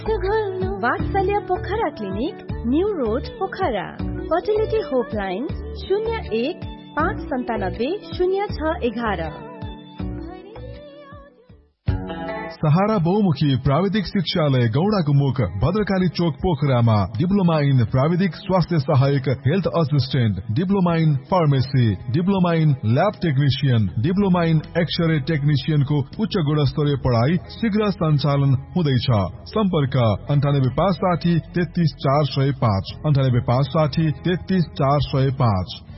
वात्सल्य Pokhara clinic, new road Pokhara. Fertility होपलाइन 01-597-0611। सहारा बहुमुखी प्राविधिक शिक्षालय गौडाको मुख भद्रकाली चोक पोखरामा डिप्लोमा इन प्राविधिक स्वास्थ्य सहायक health assistant, diploma in pharmacy, diploma in lab technician, diploma in x-ray टेक्निशियनको उच्च गुणस्तरीय पढाइ शीघ्र सञ्चालन हुँदैछ। सम्पर्क 9856 33405, 9856 33405।